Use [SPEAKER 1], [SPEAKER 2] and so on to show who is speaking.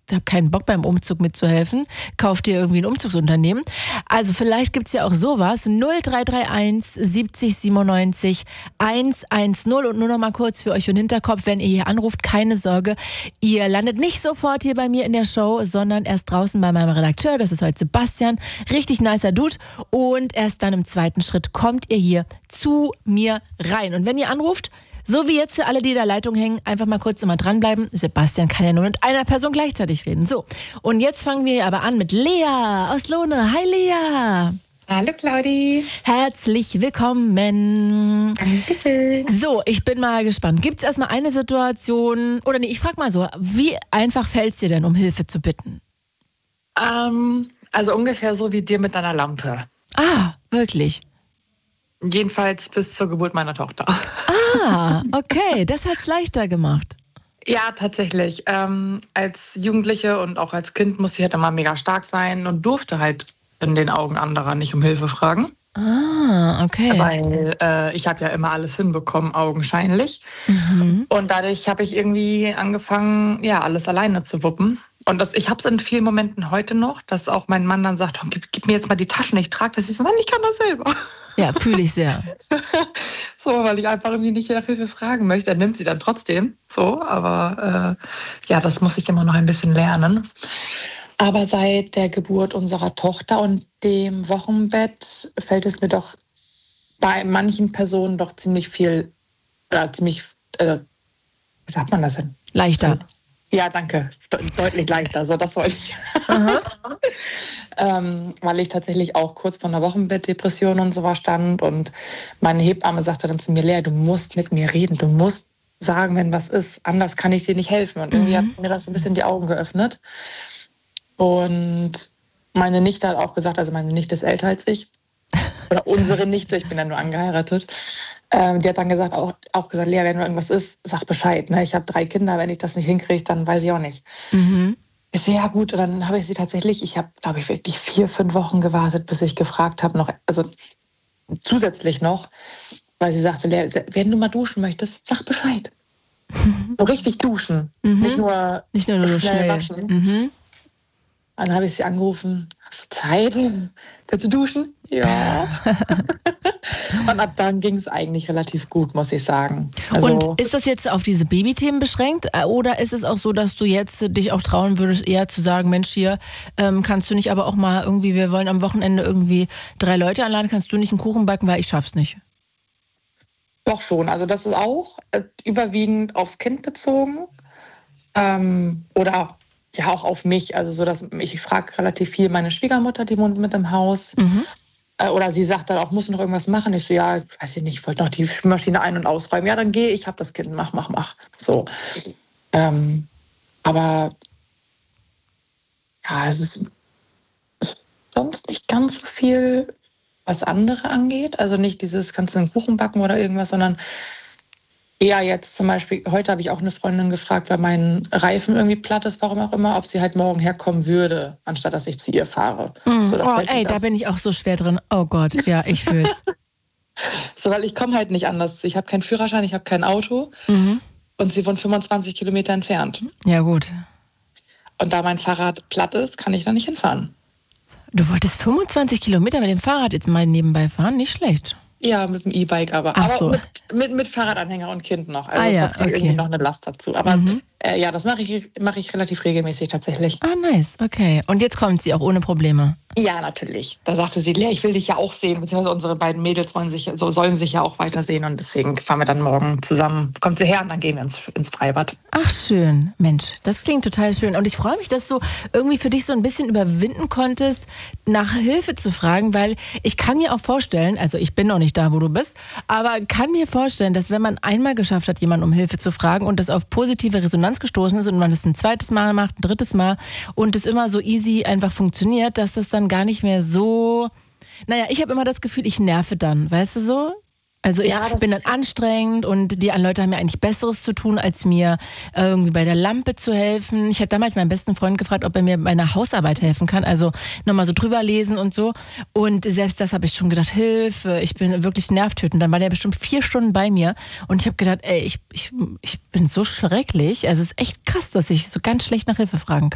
[SPEAKER 1] habe keinen Bock beim Umzug mitzuhelfen, kauft dir irgendwie ein Umzugsunternehmen. Also vielleicht gibt's ja auch sowas. 0331 70 97 110. Und nur noch mal kurz für euch für den Hinterkopf, wenn ihr hier anruft, keine Sorge, ihr landet nicht sofort hier bei mir in der Show, sondern erst draußen bei meinem Redakteur, das ist heute Sebastian, richtig nicer Dude, und erst dann im zweiten Schritt kommt ihr hier zu mir rein. Und wenn ihr anruft, so wie jetzt alle, die in der Leitung hängen, einfach mal kurz immer dranbleiben. Sebastian kann ja nur mit einer Person gleichzeitig reden. So, und jetzt fangen wir aber an mit Lea aus Lohne. Hi Lea!
[SPEAKER 2] Hallo Claudi.
[SPEAKER 1] Herzlich willkommen.
[SPEAKER 2] Dankeschön.
[SPEAKER 1] So, ich bin mal gespannt. Gibt es erstmal eine Situation, oder nee, ich frage mal so, wie einfach fällt es dir denn, um Hilfe zu bitten?
[SPEAKER 2] Also ungefähr so wie dir mit deiner Lampe.
[SPEAKER 1] Ah, wirklich?
[SPEAKER 2] Jedenfalls bis zur Geburt meiner Tochter.
[SPEAKER 1] Ah, okay, das hat's leichter gemacht.
[SPEAKER 2] Ja, tatsächlich. Als Jugendliche und auch als Kind musste ich halt immer mega stark sein und durfte halt in den Augen anderer nicht um Hilfe fragen.
[SPEAKER 1] Ah, okay.
[SPEAKER 2] Weil ich habe ja immer alles hinbekommen, augenscheinlich.
[SPEAKER 1] Mhm.
[SPEAKER 2] Und dadurch habe ich irgendwie angefangen, ja, alles alleine zu wuppen. Und ich habe es in vielen Momenten heute noch, dass auch mein Mann dann sagt, gib mir jetzt mal die Taschen, ich trage das. Ich so, nein, ich kann das selber.
[SPEAKER 1] Ja, fühle ich sehr.
[SPEAKER 2] So, weil ich einfach irgendwie nicht nach Hilfe fragen möchte. Er nimmt sie dann trotzdem. So, aber ja, das muss ich immer noch ein bisschen lernen. Aber seit der Geburt unserer Tochter und dem Wochenbett fällt es mir doch bei manchen Personen doch ziemlich viel, oder ziemlich, wie sagt man das denn?
[SPEAKER 1] Leichter.
[SPEAKER 2] Ja, danke. Deutlich leichter. So, das wollte ich. Weil ich tatsächlich auch kurz vor einer Wochenbettdepression und so was stand. Und meine Hebamme sagte dann zu mir, Lea, du musst mit mir reden. Du musst sagen, wenn was ist. Anders kann ich dir nicht helfen. Und irgendwie hat mir das ein bisschen die Augen geöffnet. Und meine Nichte hat auch gesagt, also meine Nichte ist älter als ich. Oder unsere Nichte, ich bin ja nur angeheiratet. Die hat dann gesagt, auch gesagt, Lea, wenn irgendwas ist, sag Bescheid. Ne? Ich habe 3 Kinder, wenn ich das nicht hinkriege, dann weiß ich auch nicht.
[SPEAKER 1] Mhm.
[SPEAKER 2] Ich so, ja gut, und dann habe ich sie tatsächlich, ich habe, glaube ich, wirklich 4-5 Wochen gewartet, bis ich gefragt habe, noch, also zusätzlich noch, weil sie sagte, Lea, wenn du mal duschen möchtest, sag Bescheid. So richtig duschen, nicht nur schnell waschen.
[SPEAKER 1] Mhm.
[SPEAKER 2] Dann habe ich sie angerufen, hast du Zeit? Willst du duschen? Ja. Und ab dann ging es eigentlich relativ gut, muss ich sagen. Also,
[SPEAKER 1] und ist das jetzt auf diese Babythemen beschränkt? Oder ist es auch so, dass du jetzt dich auch trauen würdest, eher zu sagen, Mensch, hier kannst du nicht aber auch mal irgendwie, wir wollen am Wochenende irgendwie 3 Leute einladen, kannst du nicht einen Kuchen backen, weil ich schaff's nicht?
[SPEAKER 2] Doch schon. Also das ist auch überwiegend aufs Kind bezogen. Oder ja auch auf mich. Also so, dass ich frage relativ viel meine Schwiegermutter, die wohnt mit im Haus.
[SPEAKER 1] Mhm.
[SPEAKER 2] Oder sie sagt dann auch, muss noch irgendwas machen? Ich so, ja, weiß ich nicht, ich wollte noch die Spülmaschine ein- und ausräumen. Ja, dann gehe ich, habe das Kind, mach. So. Aber ja, es ist sonst nicht ganz so viel, was andere angeht. Also nicht dieses, kannst du einen Kuchen backen oder irgendwas, sondern eher jetzt zum Beispiel, heute habe ich auch eine Freundin gefragt, weil mein Reifen irgendwie platt ist, warum auch immer, ob sie halt morgen herkommen würde, anstatt dass ich zu ihr fahre. So,
[SPEAKER 1] da bin ich auch so schwer drin. Oh Gott, ja, ich fühl's.
[SPEAKER 2] So, weil ich komme halt nicht anders. Ich habe keinen Führerschein, ich habe kein Auto und sie wohnt 25 Kilometer entfernt.
[SPEAKER 1] Ja, gut.
[SPEAKER 2] Und da mein Fahrrad platt ist, kann ich da nicht hinfahren.
[SPEAKER 1] Du wolltest 25 Kilometer mit dem Fahrrad jetzt mal nebenbei fahren? Nicht schlecht.
[SPEAKER 2] Ja, mit dem E-Bike aber.
[SPEAKER 1] Ach so.
[SPEAKER 2] Aber mit Fahrradanhänger und Kind noch. Also
[SPEAKER 1] ja,
[SPEAKER 2] trotzdem
[SPEAKER 1] okay.
[SPEAKER 2] irgendwie noch eine Last dazu. Aber ja, das mache ich relativ regelmäßig tatsächlich.
[SPEAKER 1] Ah, nice, okay. Und jetzt kommt sie auch ohne Probleme?
[SPEAKER 2] Ja, natürlich. Da sagte sie, Lea, ich will dich ja auch sehen, beziehungsweise unsere beiden Mädels sollen sich ja auch weitersehen und deswegen fahren wir dann morgen zusammen. Kommt sie her und dann gehen wir ins Freibad.
[SPEAKER 1] Ach, schön. Mensch, das klingt total schön. Und ich freue mich, dass du irgendwie für dich so ein bisschen überwinden konntest, nach Hilfe zu fragen, weil ich kann mir auch vorstellen, also ich bin noch nicht da, wo du bist, aber kann mir vorstellen, dass wenn man einmal geschafft hat, jemanden um Hilfe zu fragen und das auf positive Resonanz gestoßen ist und man es ein zweites Mal macht, ein drittes Mal und es immer so easy einfach funktioniert, dass das dann gar nicht mehr so, naja, ich habe immer das Gefühl, ich nerve dann, weißt du so? Also ich bin dann anstrengend und die Leute haben ja eigentlich Besseres zu tun, als mir irgendwie bei der Lampe zu helfen. Ich habe damals meinen besten Freund gefragt, ob er mir bei einer Hausarbeit helfen kann, also nochmal so drüber lesen und so. Und selbst das habe ich schon gedacht, Hilfe, ich bin wirklich nervtötend. Dann war der bestimmt 4 Stunden bei mir und ich habe gedacht, ey, ich bin so schrecklich. Also es ist echt krass, dass ich so ganz schlecht nach Hilfe fragen kann.